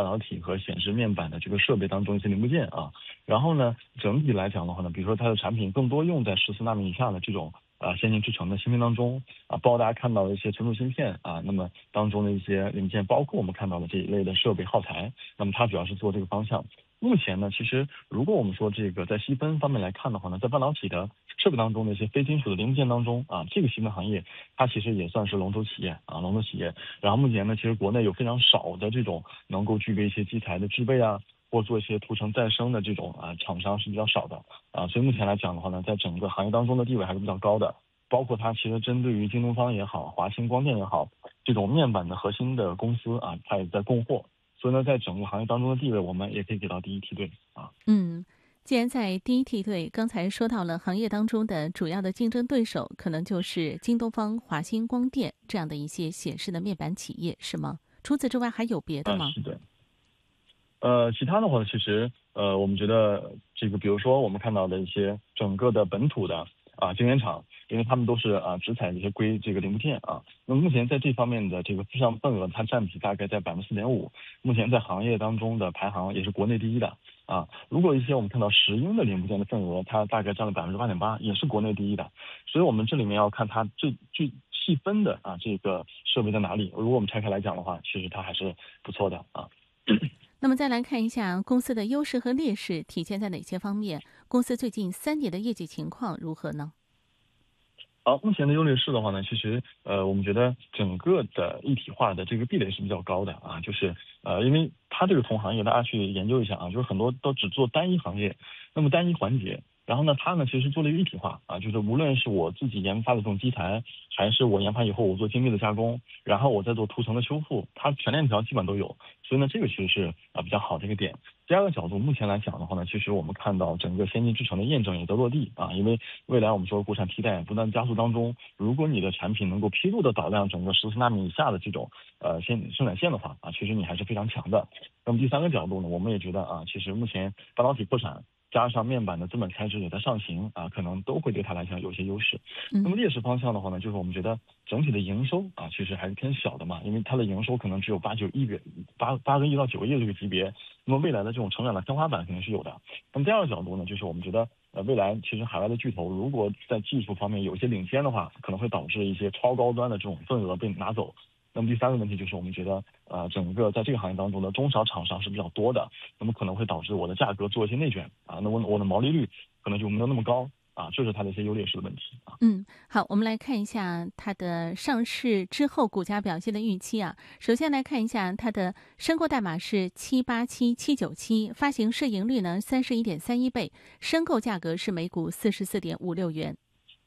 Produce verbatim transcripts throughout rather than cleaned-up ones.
导体和显示面板的这个设备当中一些零部件啊。然后呢，整体来讲的话呢，比如说它的产品更多用在十四纳米以下的这种啊先进制程的芯片当中啊，包括大家看到的一些存储芯片啊，那么当中的一些零件，包括我们看到的这一类的设备耗材，那么它主要是做这个方向。目前呢，其实如果我们说这个在细分方面来看的话呢，在半导体的设备当中的一些非金属的零部件当中啊，这个细分行业它其实也算是龙头企业啊，龙头企业。然后目前呢，其实国内有非常少的这种能够具备一些基材的制备啊，或做一些涂层再生的这种啊厂商是比较少的啊，所以目前来讲的话呢，在整个行业当中的地位还是比较高的。包括它其实针对于京东方也好，华星光电也好，这种面板的核心的公司啊，它也在供货。所以呢，在整个行业当中的地位，我们也可以给到第一梯队啊。 嗯，既然在第一梯队，刚才说到了行业当中的主要的竞争对手，可能就是京东方、华星光电这样的一些显示的面板企业，是吗？除此之外还有别的啊， 吗？ 是的。呃，其他的话呢，其实呃，我们觉得这个，比如说我们看到的一些整个的本土的啊晶圆厂，因为他们都是啊只采这些硅这个零部件啊。那么目前在这方面的这个市场份额，它占比大概在百分之四点五，目前在行业当中的排行也是国内第一的啊。如果一些我们看到石英的零部件的份额，它大概占了百分之八点八，也是国内第一的。所以我们这里面要看它最最细分的啊这个设备在哪里。如果我们拆开来讲的话，其实它还是不错的啊。 那么再来看一下公司的优势和劣势体现在哪些方面？公司最近三年的业绩情况如何呢？ 好，目前的优劣势的话呢，其实呃，我们觉得整个的一体化的这个壁垒是比较高的啊，就是呃，因为它这个同行业大家去研究一下啊，就是很多都只做单一行业，那么单一环节，然后呢，它呢其实做了一个一体化啊，就是无论是我自己研发的这种基材，还是我研发以后我做精密的加工，然后我再做涂层的修复，它全链条基本都有，所以呢，这个其实是啊比较好的一个点。第二个角度，目前来讲的话呢，其实我们看到整个先进制程的验证也在落地啊，因为未来我们说国产替代不断加速当中，如果你的产品能够披露的导量整个十四纳米以下的这种呃先生产线的话啊，其实你还是非常强的。那么第三个角度呢，我们也觉得啊，其实目前半导体破产加上面板的资本开支也在上行啊，可能都会对它来讲有些优势。那么嗯。 劣势方向的话呢，就是我们觉得整体的营收啊，其实还是偏小的嘛，因为它的营收可能只有八九亿元，八八个亿到九个亿这个级别。那么未来的这种成长的天花板肯定是有的。那么第二个角度呢，就是我们觉得呃未来其实海外的巨头如果在技术方面有一些领先的话，可能会导致一些超高端的这种份额被拿走。那么第三个问题就是我们觉得呃整个在这个行业当中的中小厂商是比较多的，那么可能会导致我的价格做一些内卷啊，那我我的毛利率可能就没有那么高啊，这是它的一些优劣势的问题啊。 嗯，好，我们来看一下它的上市之后股价表现的预期啊。首先来看一下它的申购代码是七八七七九七，发行市盈率呢三十一点三一倍，申购价格是每股四十四点五六元。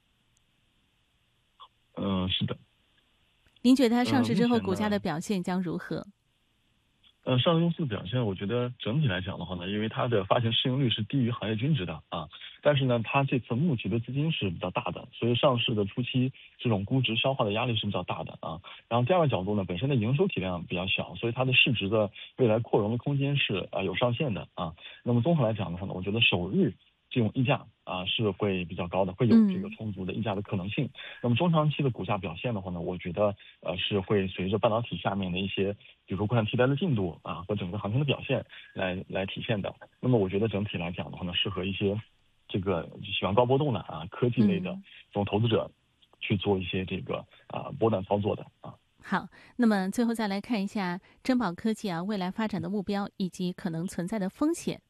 嗯、呃，是的。 您觉得它上呃， 市之后目前呢， 股价的表现将如何？ 呃，上市公司的表现，我觉得整体来讲的话呢，因为它的发行市盈率是低于行业均值的啊，但是呢，它这次募集的资金是比较大的，所以上市的初期这种估值消化的压力是比较大的啊。然后第二个角度呢，本身的营收体量比较小，所以它的市值的未来扩容的空间是啊、呃、有上限的啊。那么综合来讲的话呢，我觉得首日这种溢价啊是会比较高的，会有这个嗯。 充足的溢价的可能性。那么中长期的股价表现的话呢，我觉得呃是会随着半导体下面的一些，比如说国产替代的进度啊和整个行情的表现来来体现的。那么我觉得整体来讲的话呢，适合一些这个喜欢高波动的啊科技类的嗯。 这种投资者去做一些这个啊波段操作的啊。 好，那么最后再来看一下珍宝科技啊未来发展的目标以及可能存在的风险。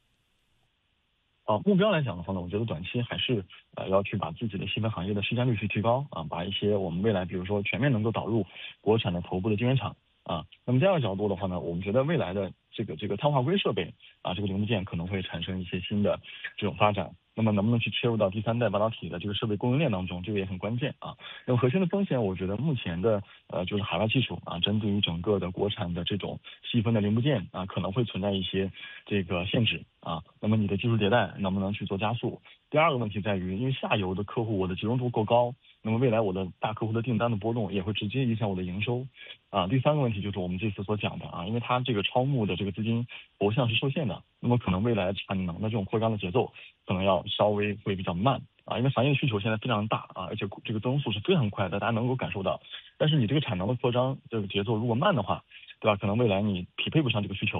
啊，目标来讲的话呢，我觉得短期还是呃要去把自己的细分行业的市占率去提高啊，把一些我们未来比如说全面能够导入国产的头部的晶圆厂啊。那么第二个角度的话呢，我们觉得未来的这个这个碳化硅设备啊，这个零部件可能会产生一些新的这种发展。那么能不能去切入到第三代半导体的这个设备供应链当中，这个也很关键啊。那么核心的风险，我觉得目前的呃就是海外技术啊，针对于整个的国产的这种细分的零部件啊，可能会存在一些这个限制啊。那么你的技术迭代能不能去做加速？第二个问题在于，因为下游的客户我的集中度够高，那么未来我的大客户的订单的波动也会直接影响我的营收啊。第三个问题就是我们这次所讲的啊，因为它这个超募的这个资金流向是受限的，那么可能未来产能的这种扩张的节奏可能要稍微会比较慢啊，因为行业的需求现在非常大啊，而且这个增速是非常快的，大家能够感受到。但是你这个产能的扩张这个节奏如果慢的话，对吧？可能未来你匹配不上这个需求。